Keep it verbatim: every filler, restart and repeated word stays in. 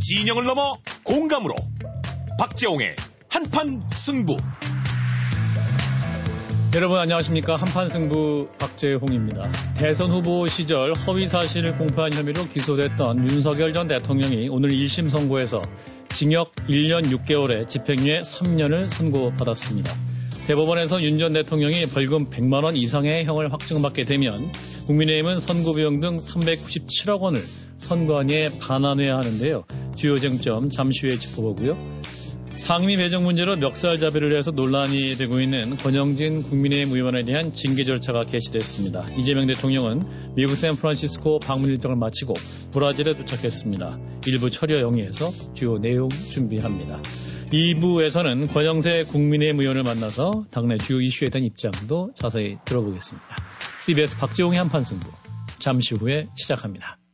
진영을 넘어 공감으로 박재홍의 한판 승부. 여러분 안녕하십니까. 한판 승부 박재홍입니다. 대선 후보 시절 허위 사실을 공표한 혐의로 기소됐던 윤석열 전 대통령이 오늘 일 심 선고에서 징역 일 년 육 개월에 집행유예 삼 년을 선고받았습니다. 대법원에서 윤 전 대통령이 벌금 백만 원 이상의 형을 확정받게 되면 국민의힘은 선고비용 등 삼백구십칠억 원을 선관위에 반환해야 하는데요. 주요 쟁점 잠시 후에 짚어보고요. 상임위 배정 문제로 멱살잡이를 해서 논란이 되고 있는 권영진 국민의힘 의원에 대한 징계 절차가 개시됐습니다. 이재명 대통령은 미국 샌프란시스코 방문 일정을 마치고 브라질에 도착했습니다. 일부 처리와 영위해서 주요 내용 준비합니다. 이 부에서는 권영세 국민의힘 의원을 만나서 당내 주요 이슈에 대한 입장도 자세히 들어보겠습니다. 씨비에스 박재홍의 한판 승부 잠시 후에 시작합니다.